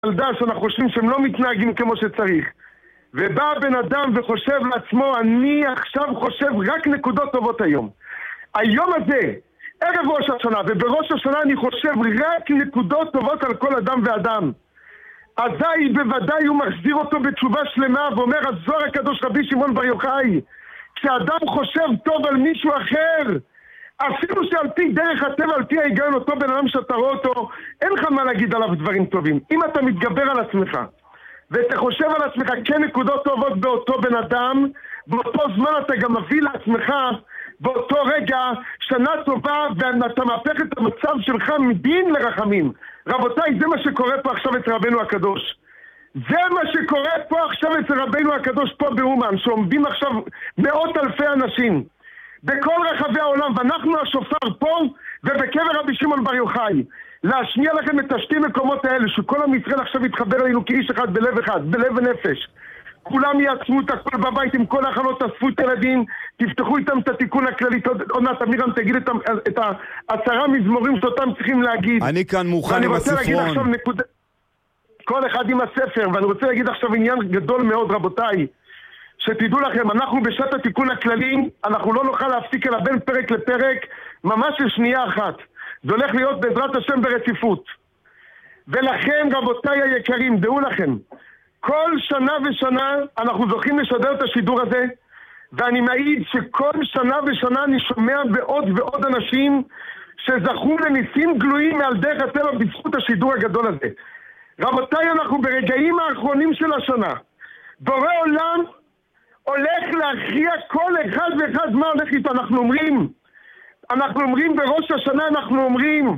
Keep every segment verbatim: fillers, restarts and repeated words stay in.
ילדה שאנחנו חושבים שהם לא מתנהגים כמו שצריך. ובא בן אדם וחושב לעצמו, אני עכשיו חושב רק נקודות טובות היום. היום הזה, ערב ראש השנה, ובראש השנה אני חושב רק נקודות טובות על כל אדם ואדם. אזי בוודאי הוא מחזיר אותו בתשובה שלמה, ואומר הזוהר הקדוש רבי שמעון בר יוחאי, כשאדם חושב טוב על מישהו אחר, אפילו שעל פי דרך הטבע, על פי ההיגיון, אותו בן אדם שאתה רואה אותו, אין לך מה להגיד עליו דברים טובים. אם אתה מתגבר על עצמך, ואתה חושב על עצמך כן נקודות טובות באותו בן אדם, באותו זמן אתה גם מביא לעצמך באותו רגע שנה טובה, ואתה מהפך את המצב שלך מדין לרחמים. רבותיי, זה מה שקורה פה עכשיו אצל רבנו הקדוש. זה מה שקורה פה עכשיו אצל רבנו הקדוש פה באומן, שעומדים עכשיו מאות אלפי אנשים בכל רחבי העולם, ואנחנו השופר פה ובקבר רבי שמעון בר יוחאי, להשמיע לכם את השתי מקומות האלה, שכל עם ישראל עכשיו יתחבר אלינו כאיש אחד בלב אחד, בלב ונפש. כולם יעצמו את הכל בבית עם כל ההכנות, תאספו את הילדים, תפתחו איתם את התיקון הכללי. עוד מעט אמירם תגיד את, את העשרה מזמורים שאותם צריכים להגיד. אני כאן מוכן עם הספרון. נקוד... כל אחד עם הספר, ואני רוצה להגיד עכשיו עניין גדול מאוד, רבותיי, שתדעו לכם, אנחנו בשעת התיקון הכללי, אנחנו לא נוכל להפסיק אלא בין פרק לפרק, ממש לשנייה אחת. זה הולך להיות בעזרת השם ברציפות. ולכן, רבותיי היקרים, דעו לכם, כל שנה ושנה אנחנו זוכים לשדר את השידור הזה, ואני מעיד שכל שנה ושנה אני שומע בעוד ועוד אנשים שזכו לניסים גלויים מעל דרך הטבע בזכות השידור הגדול הזה. רבותיי, אנחנו ברגעים האחרונים של השנה. בורא עולם הולך להכריע כל אחד ואחד מה הולך איתו. אנחנו אומרים, אנחנו אומרים בראש השנה, אנחנו אומרים,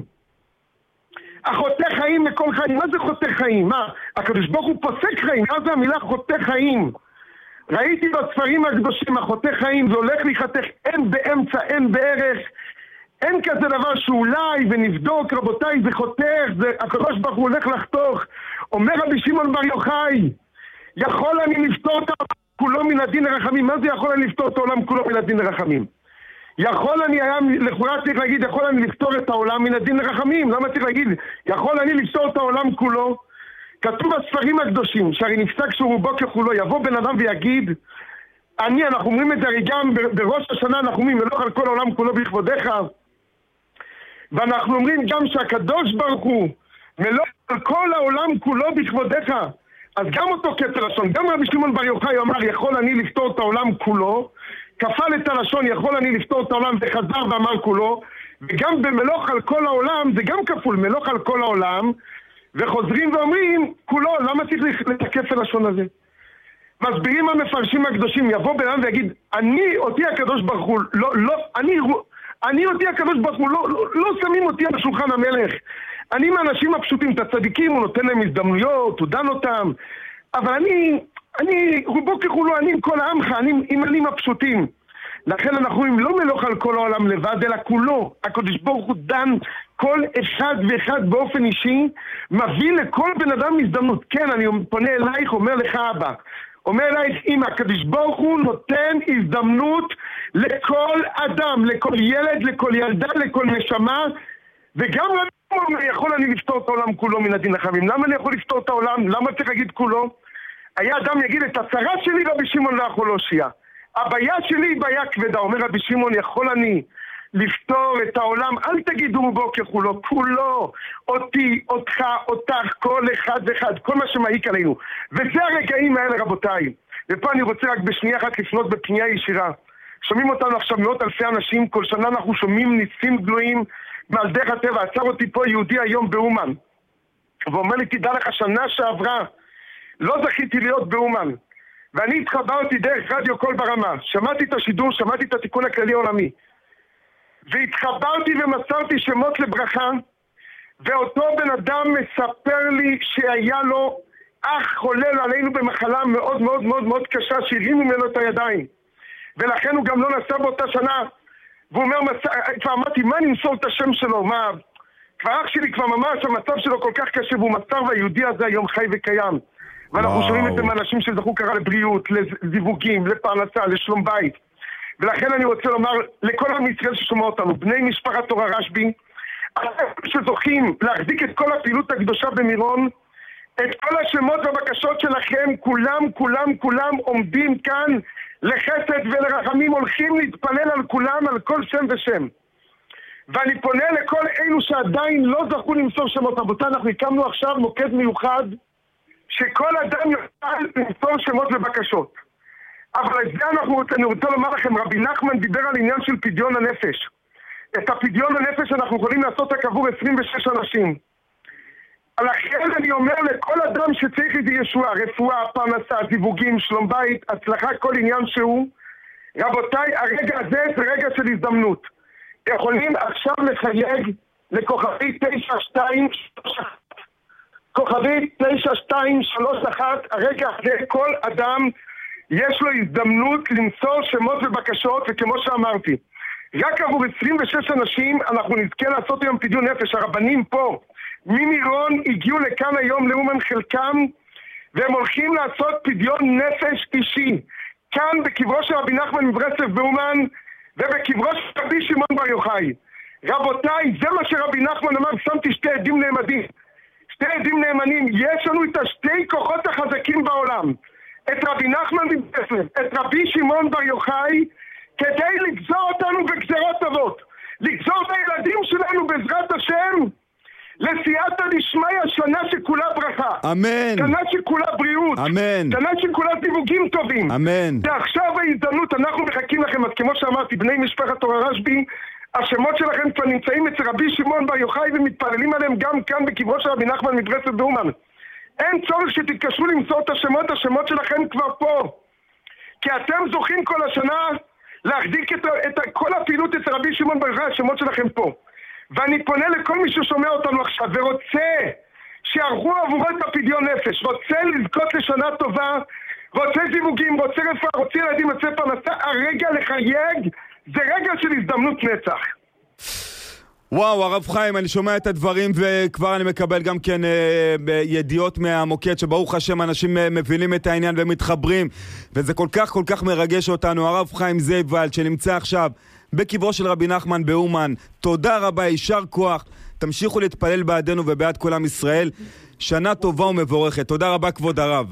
החוטא חיים מכל חיים. מה זה חוטא חיים? מה? הקדוש ברוך הוא פוסק חיים. מה זה המילה חוטא חיים? ראיתי בספרים הקדושים, החוטא חיים זה הולך להיחתך, אין באמצע, אין בערך, אין כזה דבר שאולי ונבדוק, רבותיי, זה חותך, זה הקדוש ברוך הוא הולך לחתוך. אומר רבי שמעון בר יוחאי, יכול אני לפתור את העולם כולו מן הדין לרחמים. מה זה יכול אני לפתור את העולם כולו מן הדין לרחמים? יכול אני, היה, לכאורה צריך להגיד, יכול אני לפתור את העולם מן הדין לרחמים. למה צריך להגיד, יכול אני לפתור את העולם כולו? כתוב בספרים הקדושים, שהרי נפסק שרובו ככולו, יבוא בן אדם ויגיד, אני, אנחנו אומרים את זה הרי גם בראש השנה, אנחנו אומרים, מלוך על כל העולם כולו בכבודיך, ואנחנו אומרים גם שהקדוש ברוך הוא, מלוך על כל העולם כולו בכבודיך, אז גם אותו כפל לשון, גם רבי שמעון בר יוחאי אמר, יכול אני לפתור את העולם כולו, כפל את הלשון, יכול אני לפתור את העולם, וחזר ואמר כולו, וגם במלוך על כל העולם, זה גם כפול, מלוך על כל העולם, וחוזרים ואומרים, כולו, למה צריך לתקף הלשון הזה? מסבירים המפרשים הקדושים, יבוא בן אדם ויגיד, אני, אותי הקדוש ברוך הוא, לא, לא, אני, אני אותי הקדוש ברוך הוא, לא, לא, לא שמים אותי על שולחן המלך. אני מהאנשים הפשוטים, את הצדיקים, הוא נותן להם הזדמנויות, הוא דן אותם, אבל אני, אני, רובו ככולו, אני עם כל העמך, אני עם עלים הפשוטים. לכן אנחנו אומרים, לא מלוך על כל העולם לבד, אלא כולו. הקדוש ברוך הוא דן כל אחד ואחד באופן אישי, מביא לכל בן אדם הזדמנות. כן, אני פונה אלייך, אומר לך אבא, אומר אלייך אמא, הקדוש ברוך הוא נותן הזדמנות לכל אדם, לכל ילד, לכל ילדה, לכל נשמה, וגם רבי יכול אני לפתור את העולם כולו מן הדין לחמים. למה אני יכול לפתור את העולם? למה צריך להגיד כולו? היה אדם יגיד, את הצרה שלי רבי שמעון לא יכול להושיע. הבעיה שלי היא בעיה כבדה. אומר רבי שמעון, יכול אני לפתור את העולם, אל תגידו בו ככולו, כולו, אותי, אותך, אותך, כל אחד ואחד, כל מה שמעיק עלינו. וזה הרגעים האלה, רבותיי. ופה אני רוצה רק בשנייה אחת לפנות בפנייה ישירה. שומעים אותנו עכשיו מאות אלפי אנשים, כל שנה אנחנו שומעים ניסים גלויים מעל דרך הטבע. עצר אותי פה יהודי היום באומן, ואומר לי, תדע לך, שנה שעברה לא זכיתי להיות באומן, ואני התחברתי דרך רדיו קול ברמה, שמעתי את השידור, שמעתי את התיקון הכללי העולמי, והתחברתי ומסרתי שמות לברכה, ואותו בן אדם מספר לי שהיה לו אח חולל עלינו במחלה מאוד מאוד מאוד מאוד קשה, שהרימו ממנו את הידיים, ולכן הוא גם לא נסע באותה שנה. והוא אומר, כבר אמרתי, מה נמסור את השם שלו? מה? כבר אח שלי כבר ממש, המצב שלו כל כך קשה, והוא מסר, והיהודי הזה היום חי וקיים. ואנחנו שומעים את זה מאנשים שזכו קרא לבריאות, לזיווגים, לפרנסה, לשלום בית. ולכן אני רוצה לומר לכל עם ישראל ששומע אותנו, בני משפחת תורה רשב"י, שזוכים להחזיק את כל הפעילות הקדושה במירון, את כל השמות והבקשות שלכם, כולם, כולם, כולם עומדים כאן לחסד ולרחמים, הולכים להתפלל על כולם, על כל שם ושם. ואני פונה לכל אלו שעדיין לא זכו למסור שמות. רבותיי, אנחנו הקמנו עכשיו מוקד מיוחד שכל אדם יוכל למסור שמות ובקשות. אבל את זה אנחנו, אני רוצה לומר לכם, רבי נחמן דיבר על עניין של פדיון הנפש. את הפדיון הנפש אנחנו יכולים לעשות רק עבור עשרים ושש אנשים. לכן אני אומר לכל אדם שצריך איזה ישועה, רפואה, פרנסה, זיווגים, שלום בית, הצלחה, כל עניין שהוא, רבותיי, הרגע הזה זה רגע של הזדמנות. יכולים עכשיו לחייג לכוכבי תשע שתיים שלוש אחת. כוכבי תשע שתיים שלוש אחת, הרגע הזה כל אדם יש לו הזדמנות למסור שמות ובקשות, וכמו שאמרתי, רק עבור עשרים ושש אנשים אנחנו נזכה לעשות היום פדיון נפש. הרבנים פה ממירון הגיעו לכאן היום לאומן חלקם, והם הולכים לעשות פדיון נפש אישי כאן בקברו של רבי נחמן מברסלב באומן ובקברו של רבי שמעון בר יוחאי. רבותיי, זה מה שרבי נחמן אמר, שמתי שתי עדים נאמנים, שתי עדים נאמנים. יש לנו את השתי כוחות החזקים בעולם, את רבי נחמן מברסלב, את רבי שמעון בר יוחאי, כדי לגזור אותנו בגזרות טובות, לגזור את הילדים שלנו בעזרת השם לסייעתא דשמיא, שנה שכולה ברכה, אמן, שנה שכולה בריאות, אמן, שנה שכולה דיווגים טובים, אמן. ועכשיו ההזדמנות, אנחנו מחכים לכם. אז כמו שאמרתי, בני משפחת אור הרשב"י, השמות שלכם כבר נמצאים אצל רבי שמעון בר יוחאי ומתפללים עליהם גם כאן בקברו של רבי נחמן מברסלב באומן. אין צורך שתתקשרו למסור את השמות, השמות שלכם כבר פה, כי אתם זוכים כל השנה להחזיק את, את כל הפעילות אצל רבי שמעון בר יוחאי, השמות שלכם פה. ואני פונה לכל מי ששומע אותנו עכשיו ורוצה שיערכו עבורו את הפדיון נפש, רוצה לזכות לשנה טובה, רוצה זיווגים, רוצה רפואה, רוצה ילדים, רוצה פרנסה, הרגע לחייג זה רגע של הזדמנות נצח. וואו, הרב חיים, אני שומע את הדברים וכבר אני מקבל גם כן אה, ידיעות מהמוקד שברוך השם אנשים אה, מבינים את העניין ומתחברים, וזה כל כך כל כך מרגש אותנו. הרב חיים זייבוולד שנמצא עכשיו בקברו של רבי נחמן באומן, תודה רבה, יישר כוח, תמשיכו להתפלל בעדנו ובעד כל עם ישראל, שנה טובה ומבורכת. תודה רבה כבוד הרב.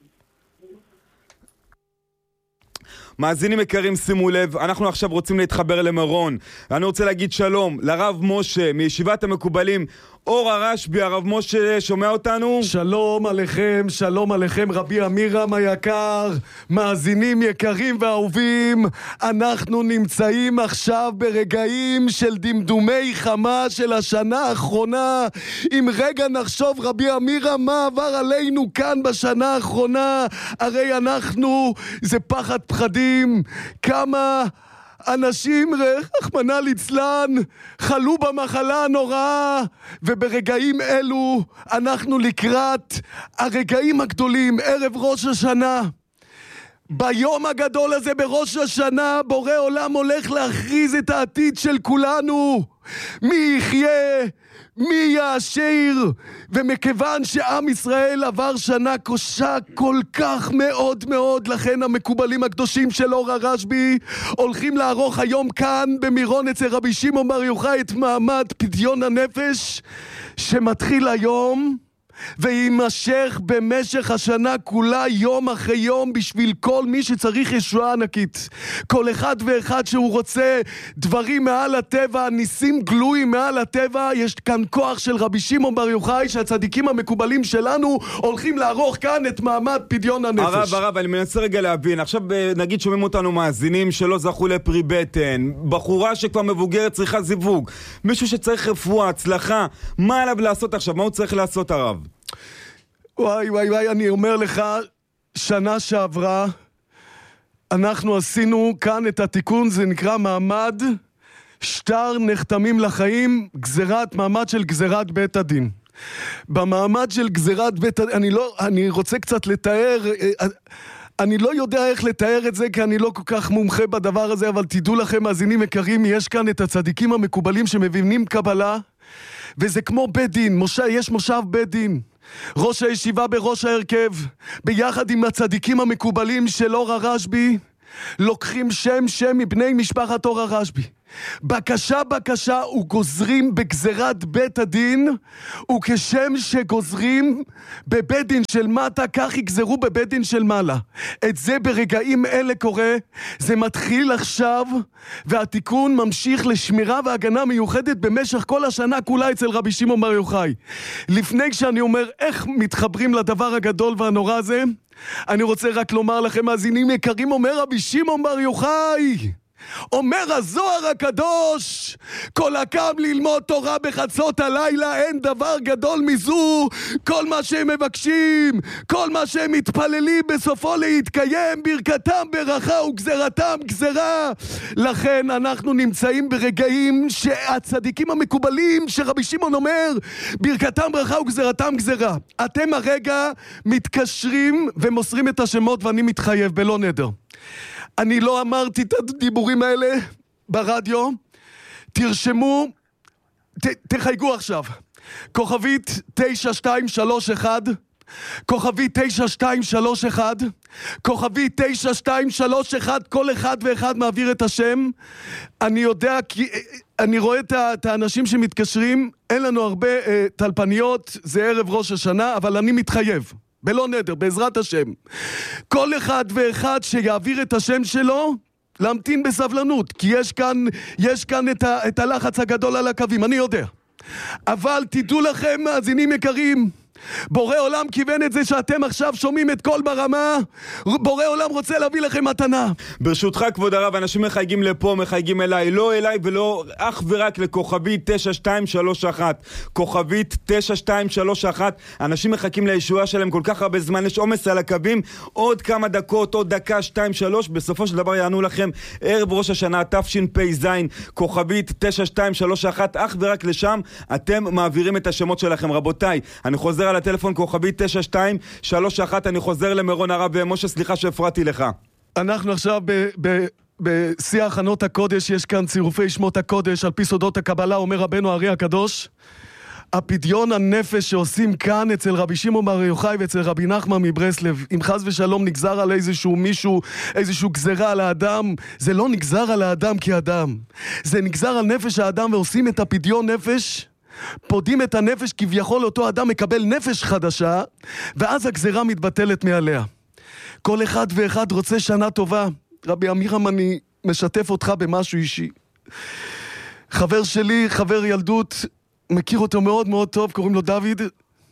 מאזינים יקרים, שימו לב, אנחנו עכשיו רוצים להתחבר למירון. אני רוצה להגיד שלום לרב משה מישיבת המקובלים אור הרשב"י. הרב משה, שומע אותנו? שלום עליכם, שלום עליכם רבי אמירם היקר, מאזינים יקרים ואהובים. אנחנו נמצאים עכשיו ברגעים של דמדומי חמה של השנה האחרונה. אם רגע נחשוב רבי אמירם מה עבר עלינו כאן בשנה האחרונה, הרי אנחנו זה פחד פחדים. כמה אנשים, רחמנא ליצלן, חלו במחלה הנוראה, וברגעים אלו אנחנו לקראת הרגעים הגדולים, ערב ראש השנה. ביום הגדול הזה בראש השנה בורא עולם הולך להכריז את העתיד של כולנו. מי יחיה, מי יעשיר. ומכיוון שעם ישראל עבר שנה קשה כל כך מאוד מאוד, לכן המקובלים הקדושים של אור הרשב"י הולכים לערוך היום כאן במירון אצל רבי שמעון בר יוחאי את מעמד פדיון הנפש, שמתחיל היום וימשך במשך השנה כולה, יום אחרי יום, בשביל כל מי שצריך ישועה ענקית. כל אחד ואחד שהוא רוצה דברים מעל הטבע, ניסים גלויים מעל הטבע. יש כאן כוח של רבי שמעון בר יוחאי שהצדיקים המקובלים שלנו הולכים לערוך כאן את מעמד פדיון הנפש. הרב, הרב, אני מנסה רגע להבין. עכשיו נגיד שומעים אותנו מאזינים שלא זכו לפרי בטן, בחורה שכבר מבוגרת צריכה זיווג, מישהו שצריך רפואה, הצלחה, מה עליו לעשות עכשיו? מה הוא צריך לעשות, הרב? וואי וואי וואי, אני אומר לך, שנה שעברה אנחנו עשינו כאן את התיקון, זה נקרא מעמד שטר נחתמים לחיים, גזירת, מעמד של גזירת בית הדין. במעמד של גזירת בית הדין, אני לא, אני רוצה קצת לתאר, אני לא יודע איך לתאר את זה כי אני לא כל כך מומחה בדבר הזה, אבל תדעו לכם מאזינים יקרים, יש כאן את הצדיקים המקובלים שמבינים קבלה, וזה כמו בית דין, מושב, יש מושב בית דין. ראש הישיבה בראש ההרכב, ביחד עם הצדיקים המקובלים של אור הרשב"י, לוקחים שם שם מבני משפחת אור הרשב"י. בקשה בקשה וגוזרים בגזרת בית הדין, וכשם שגוזרים בבית דין של מטה, כך יגזרו בבית דין של מעלה. את זה ברגעים אלה קורה, זה מתחיל עכשיו, והתיקון ממשיך לשמירה והגנה מיוחדת במשך כל השנה כולה אצל רבי שמעון בר יוחאי. לפני שאני אומר איך מתחברים לדבר הגדול והנורא הזה, אני רוצה רק לומר לכם, מאזינים יקרים, אומר רבי שמעון בר יוחאי, אומר הזוהר הקדוש, כל הקם ללמוד תורה בחצות הלילה, אין דבר גדול מזו. כל מה שהם מבקשים, כל מה שהם מתפללים, בסופו להתקיים, ברכתם ברכה וגזרתם גזרה. לכן אנחנו נמצאים ברגעים שהצדיקים המקובלים שרבי שמעון אומר ברכתם ברכה וגזרתם גזרה. אתם הרגע מתקשרים ומוסרים את השמות, ואני מתחייב בלא נדר, אני לא אמרתי את הדיבורים האלה ברדיו, תרשמו, ת, תחייגו עכשיו, כוכבית תשע שתיים שלוש אחת, כוכבית תשע שתיים שלוש אחת, כוכבית תשע שתיים שלוש אחת, כל אחד ואחד מעביר את השם. אני יודע, כי אני רואה את, את האנשים שמתקשרים, אין לנו הרבה אה, טלפניות, זה ערב ראש השנה, אבל אני מתחייב. בלא נדר, בעזרת השם, כל אחד ואחד שיעביר את השם שלו, להמתין בסבלנות, כי יש כאן, יש כאן את, ה, את הלחץ הגדול על הקווים, אני יודע. אבל תדעו לכם, מאזינים יקרים, בורא עולם כיוון את זה שאתם עכשיו שומעים את כל ברמה, בורא עולם רוצה להביא לכם מתנה. ברשותך כבוד הרב, אנשים מחייגים לפה, מחייגים אליי, לא אליי ולא אך ורק לכוכבית תשע שתיים שלוש אחת, כוכבית תשע שתיים שלוש אחת. אנשים מחכים לישועה שלהם כל כך הרבה זמן, יש עומס על הקווים, עוד כמה דקות, עוד דקה, שתיים, שלוש, בסופו של דבר יענו לכם ערב ראש השנה תשפ"ז, כוכבית תשע שתיים שלוש אחת, אך ורק לשם אתם מעבירים את השמות שלכם. רבותיי, אני חוזר על הטלפון כוכבית תשע שתיים שלוש אחת, אני חוזר למרון הרב משה, סליחה שהפרעתי לך. אנחנו עכשיו ב... ב... בשיא הכנות הקודש, יש כאן צירופי שמות הקודש על פי סודות הקבלה. אומר רבנו הארי הקדוש, הפדיון הנפש שעושים כאן אצל רבי שמעון בר יוחאי ואצל רבי נחמן מברסלב, אם חס ושלום נגזר על איזשהו מישהו, איזשהו גזרה על האדם, זה לא נגזר על האדם כאדם, זה נגזר על נפש האדם, ועושים את הפדיון נפש, פודים את הנפש, כביכול אותו אדם מקבל נפש חדשה, ואז הגזרה מתבטלת מעליה. כל אחד ואחד רוצה שנה טובה. רבי אמירם, אני משתף אותך במשהו אישי. חבר שלי, חבר ילדות, מכיר אותו מאוד מאוד טוב, קוראים לו דוד.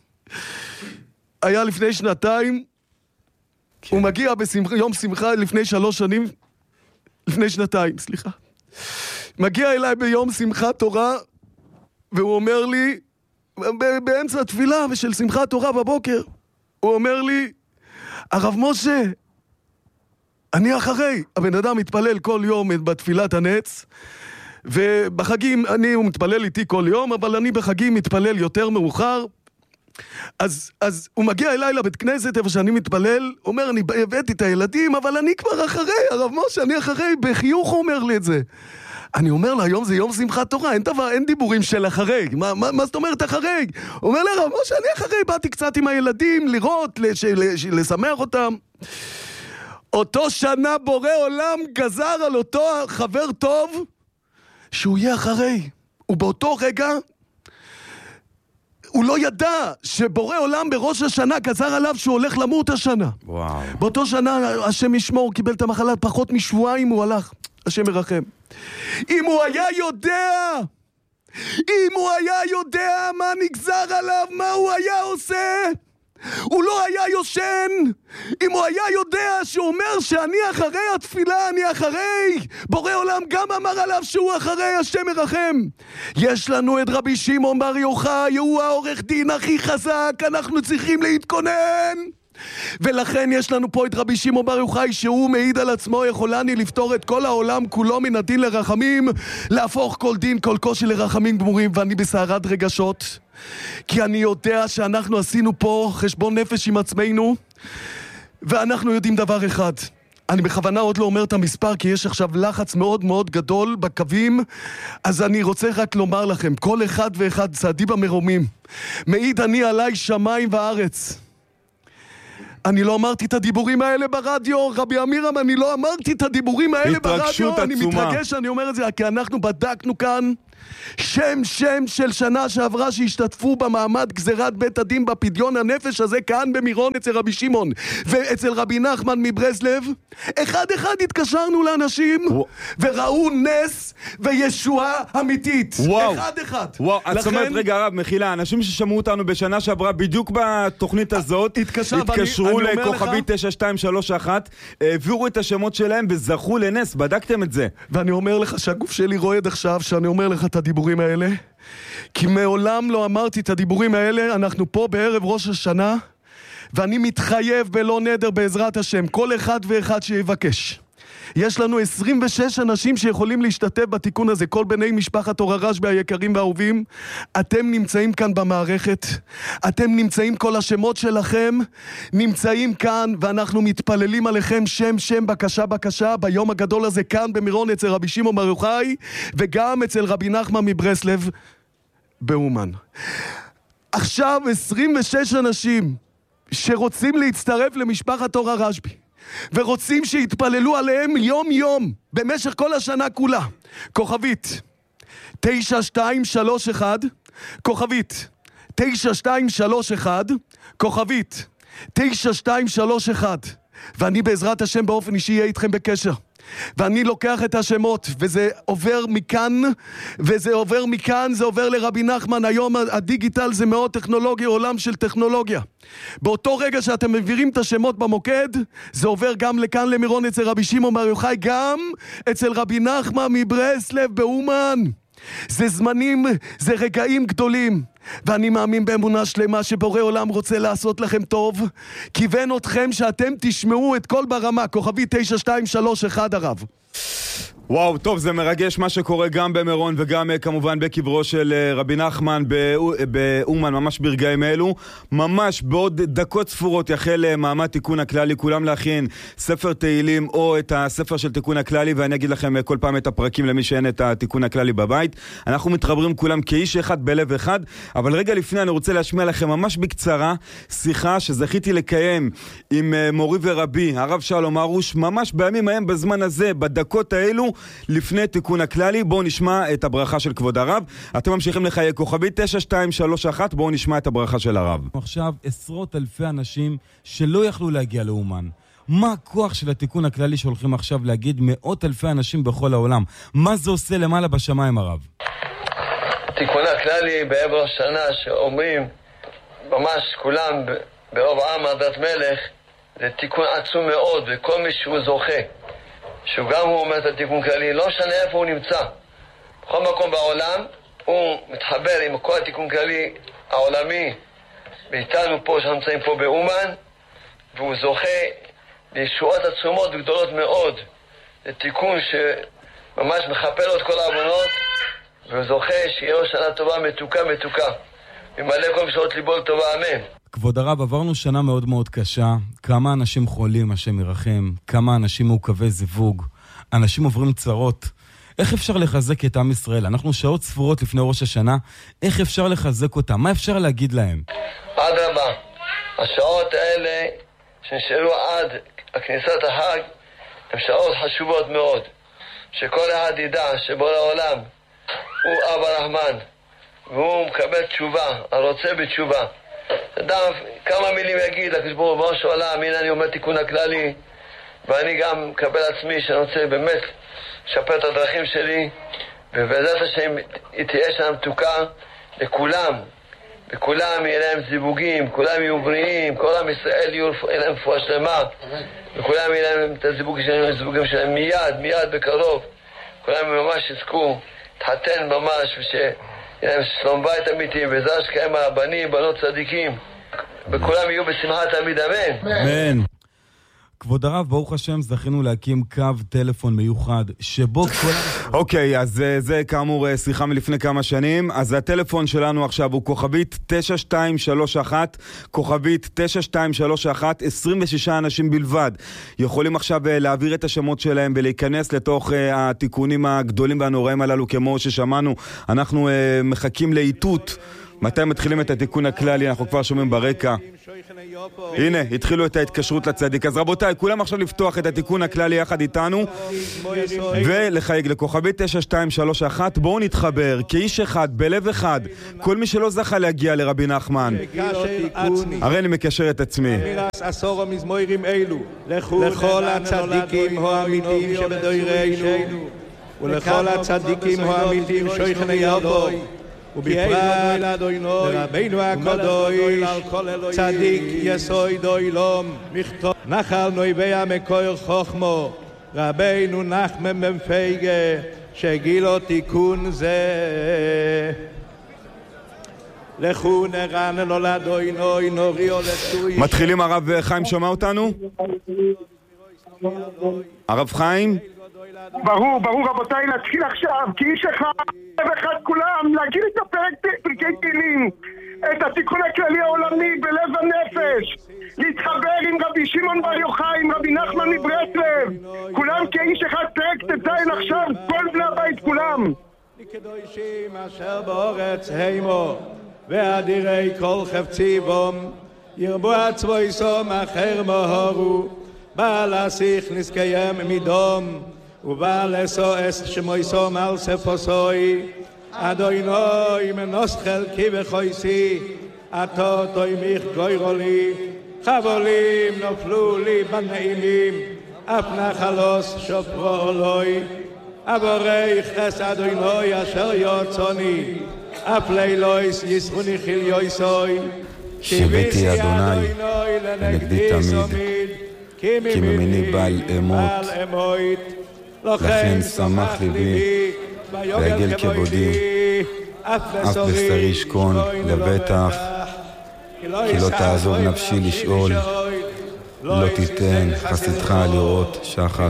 היה לפני שנתיים, כן. הוא מגיע ביום שמחה לפני שלוש שנים, לפני שנתיים, סליחה. מגיע אליי ביום שמחת תורה, והוא אומר לי, באמצע התפילה ושל שמחת תורה בבוקר, הוא אומר לי, הרב משה, אני אחרי. הבן אדם מתפלל כל יום בתפילת הנץ, ובחגים, אני, הוא מתפלל איתי כל יום, אבל אני בחגים מתפלל יותר מאוחר. אז, אז הוא מגיע אליי לבית כנסת, איפה שאני מתפלל, הוא אומר, אני הבאתי את הילדים, אבל אני כבר אחרי, הרב משה, אני אחרי, בחיוך הוא אומר לי את זה. אני אומר לה, היום זה יום שמחת תורה, אין דבר, אין דיבורים של אחרי. מה, מה, מה זאת אומרת אחרי? הוא אומר לה, הרב משה, אני אחרי, באתי קצת עם הילדים, לראות, לש, לש, לשמח אותם. אותו שנה בורא עולם גזר על אותו חבר טוב, שהוא יהיה אחרי. ובאותו רגע, הוא לא ידע שבורא עולם בראש השנה גזר עליו שהוא הולך למות השנה. וואו. באותו שנה, השם ישמור, קיבל את המחלה, פחות משבועיים הוא הלך. השם מרחם. אם הוא היה יודע, אם הוא היה יודע מה נגזר עליו, מה הוא היה עושה, הוא לא היה יושן. אם הוא היה יודע שהוא אומר שאני אחרי התפילה, אני אחרי, בורא עולם גם אמר עליו שהוא אחרי, השם מרחם. יש לנו את רבי שמעון בר יוחאי, הוא העורך דין הכי חזק, אנחנו צריכים להתכונן. ולכן יש לנו פה את רבי שמעון בר יוחאי, שהוא מעיד על עצמו, יכולני לפתור את כל העולם כולו מן הדין לרחמים, להפוך כל דין כל קושי לרחמים גמורים. ואני בסערת רגשות, כי אני יודע שאנחנו עשינו פה חשבון נפש עם עצמנו, ואנחנו יודעים דבר אחד. אני בכוונה עוד לא אומר את המספר, כי יש עכשיו לחץ מאוד מאוד גדול בקווים, אז אני רוצה רק לומר לכם, כל אחד ואחד צעדי במרומים, מעיד אני עליי שמיים וארץ. אני לא אמרתי את הדיבורים האלה ברדיו, רבי אמירם, אני לא אמרתי את הדיבורים האלה ברדיו, אני מתרגש, אני אומר את זה, כי אנחנו בדקנו כאן שם שם של שנה שעברה שהשתתפו במעמד גזירת בית הדין בפדיון הנפש הזה כאן במירון אצל רבי שמעון ואצל רבי נחמן מברסלב. אחד אחד התקשרנו לאנשים וראו נס וישועה אמיתית. וואו. אחד אחד. וואו, את לכן... אומרת, רגע הרב, מחילה, אנשים ששמעו אותנו בשנה שעברה בדיוק בתוכנית הזאת, התקשר, התקשרו ואני, לכוכבי תשע שתיים שלוש אחת, העבירו את השמות שלהם וזכו לנס, בדקתם את זה. ואני אומר לך שהגוף שלי רועד עכשיו שאני אומר לך את הדיבורים האלה, כי מעולם לא אמרתי את הדיבורים האלה. אנחנו פה בערב ראש השנה, ואני מתחייב בלא נדר בעזרת השם, כל אחד ואחד שיבקש. יש לנו עשרים ושש אנשים שיכולים להשתתף בתיקון הזה, כל בני משפחת אור הרשב"י היקרים והאהובים. אתם נמצאים כאן במערכת, אתם נמצאים, כל השמות שלכם נמצאים כאן, ואנחנו מתפללים עליכם שם שם, בקשה בקשה, ביום הגדול הזה כאן במירון אצל רבי שמעון בר יוחאי, וגם אצל רבי נחמן מברסלב באומן. עכשיו עשרים ושש אנשים שרוצים להצטרף למשפחת אור הרשב"י ורוצים שיתפללו עליהם יום יום במשך כל השנה כולה. כוכבית תשע שתיים שלוש אחת, כוכבית תשע שתיים שלוש אחת, כוכבית תשע שתיים שלוש אחת, ואני בעזרת השם באופן אישי יהיה איתכם בקשר, ואני לוקח את השמות וזה עובר מכאן וזה עובר מכאן, זה עובר לרבי נחמן. היום הדיגיטל זה מאוד טכנולוגיה, עולם של טכנולוגיה. באותו רגע שאתם מעבירים את השמות במוקד, זה עובר גם לכאן למירון אצל רבי שמעון בר יוחאי, גם אצל רבי נחמן מברסלב באומן. זה זמנים, זה רגעים גדולים, ואני מאמין באמונה שלמה שבורא עולם רוצה לעשות לכם טוב. כיוון אתכם שאתם תשמעו את כל ברמה. כוכבי תשע שתיים שלוש אחת הרב. וואו, טוב, זה מרגש מה שקורה גם במירון וגם כמובן בקברו של רבי נחמן באומן, ממש ברגעים אלו. ממש בעוד דקות ספורות יחל מעמד תיקון הכללי, כולם להכין ספר תהילים או את הספר של תיקון הכללי, ואני אגיד לכם כל פעם את הפרקים למי שאין את התיקון הכללי בבית. אנחנו מתחברים כולם כאיש אחד בלב אחד, אבל רגע לפני אני רוצה להשמיע לכם ממש בקצרה שיחה שזכיתי לקיים עם מורי ורבי הרב שלום הרוש, ממש בימים ההם בזמן הזה, בדקות האלו לפני תיקון הכללי. בואו נשמע את הברכה של כבוד הרב. אתם ממשיכים לחיי כוכבי תשע שתיים שלוש אחת, בואו נשמע את הברכה של הרב. עכשיו עשרות אלפי אנשים שלא יכלו להגיע לאומן. מה הכוח של התיקון הכללי שהולכים עכשיו להגיד מאות אלפי אנשים בכל העולם? מה זה עושה למעלה בשמיים הרב? התיקון הכללי בערב ראש השנה שאומרים ממש כולם ברוב עם עדת מלך, זה תיקון עצום מאוד, וכל מי שהוא זוכה שהוא גם הוא אומר את התיקון כללי, לא משנה איפה הוא נמצא, בכל מקום בעולם הוא מתחבר עם כל התיקון כללי העולמי, ואיתנו פה שנמצאים פה באומן, והוא זוכה לישועות עצומות וגדולות מאוד. זה תיקון שממש מחפר לו את כל העוונות, והוא זוכה שיהיה לו שנה טובה, מתוקה מתוקה, ממלא כל משעות ליבו לטובה, אמן. כבוד הרב, עברנו שנה מאוד מאוד קשה. כמה אנשים חולים, השם ירחם, כמה אנשים מעוכבי זיווג, אנשים עוברים צרות. איך אפשר לחזק את עם ישראל? אנחנו שעות ספורות לפני ראש השנה, איך אפשר לחזק אותם? מה אפשר להגיד להם? עד רבה, השעות האלה שנשארו עד הכניסת החג הן שעות חשובות מאוד, שכל אחד ידע שבו לעולם הוא אבא רחמן והוא מקבל תשובה, הרוצה בתשובה. אדם כמה מילים יגיד לקשבור בראש העולם, הנה אני אומר תיקון הכללי, ואני גם מקבל עצמי שאני רוצה באמת לשפר את הדרכים שלי, ובעזרת השם תהיה שם מתוקה לכולם, וכולם יהיה להם זיווגים, כולם יהיו בריאים, כל עם ישראל יהיה להם רפואה שלמה, וכולם יהיה להם את הזיווג שלהם, הזיווגים שלהם מיד, מיד בקרוב, כולם ממש יזכו תחתן ממש, ושיהיה להם שלום בית אמיתי, בעזרת שקיים הבנים, בנות צדיקים, וכולם יהיו בשמחה תמיד, אמן. אמן. כבוד הרב, ברוך השם, זכינו להקים קו טלפון מיוחד, שבו כל... אוקיי, אז זה כאמור שיחה מלפני כמה שנים. אז הטלפון שלנו עכשיו הוא כוכבית תשע שתיים שלוש אחת, כוכבית תשע שתיים שלוש אחת, עשרים ושישה אנשים בלבד יכולים עכשיו להעביר את השמות שלהם ולהיכנס לתוך התיקונים הגדולים והנוראים הללו, כמו ששמענו. אנחנו מחכים לאיתות מתי מתחילים את התיקון הכללי? אנחנו כבר שומעים ברקע. הנה, התחילו את ההתקשרות לצדיק. אז רבותיי, כולם עכשיו לפתוח את התיקון הכללי יחד איתנו ולחייג לכוכבי תשע שתיים שלוש אחת. בואו נתחבר כאיש אחד, בלב אחד, כל מי שלא זכה להגיע לרבי נחמן. הרי אני מקשר את עצמי. עשור המזמורים אלו לכל הצדיקים האמיתיים שבדורנו ולכל הצדיקים האמיתיים שויכני ירבוי ובפרט לרבינו הקדוש צדיק יסוד עולם נחל נויביה מקור חוכמו רבינו נחמן בן פייגה שגילו תיקון זה לכו נרן נולדו אינוי נוריו לצוי. מתחילים. הרב חיים שומע אותנו? הרב חיים? ברור, ברור רבותיי, להתחיל עכשיו, כי איש אחד ואחד כולם, להגיד את הפרק פרקי תהילים, את התיקון הכללי העולמי בלב הנפש, להתחבר עם רבי שמעון בר יוחאי, עם רבי נחמן מברסלב, כולם כאיש אחד פרק תזיין עכשיו, כל בני הבית כולם. לקדושים אשר באורץ הימו ואדירי כל חפצי בום ירבו עצמו יסום אחר מהורו בעל השיח נזקיים מדום ובעל לסועס שמו יסום על ספוסוי אדוינוי מנוס חלקי וחויסי עתו תוימיך גוירו לי חבולים נופלו לי בנעימים אף נחלוס שופרו אלוי אבורי חס אדוינוי אשר יוצוני אף לילויס יסחוני חיליוסוי שיביתי אדוני לנגדי תמיד כי ממיני בעל אמות לכן שמח ליבי ועגל כבודי אף בשרי ישכון לבטח כי לא תעזוב נפשי לשאול לא תיתן חסידך לראות שחת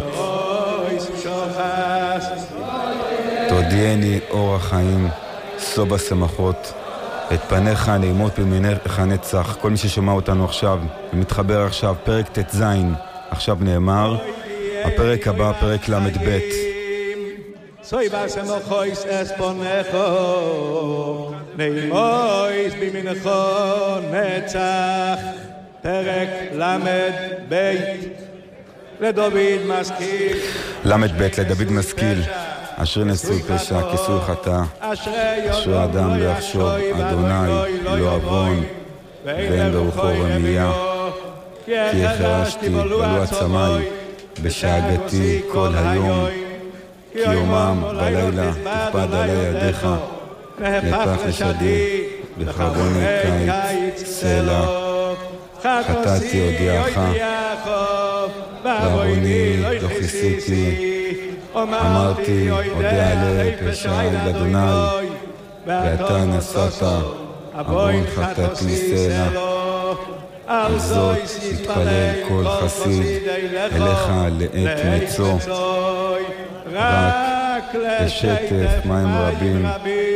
תודיעני אור החיים סובה שמחות את פניך נעימות במינך נצח. כל מי ששומע אותנו עכשיו ומתחבר עכשיו, פרק ת' עכשיו נאמר, הפרק הבא פרק למד ב'. סוי בשמחויס אס פונכו נעימויס במינכו נצח פרק למד ב' לדוד משכיל למד ב' לדוד משכיל אשר נשוי פשע כיסוי חטא אשר אדם לא יחשוב אדוני לא עוון ואין ברוחו רמייה כי החרשתי ולו עצמי בשאגתי כל היום כי יומם בלילה תכבד עלי ידיך נפח לשדי בחרבוני קיץ סלע חטאתי הודיעך ועווני לא כיסיתי אמרתי הודע לפשעי לאדוני ואתה נשאת עוון חטאתי סלע על זאת יתפלל כל חסיד אליך לעת מצוא רק לשטף מים רבים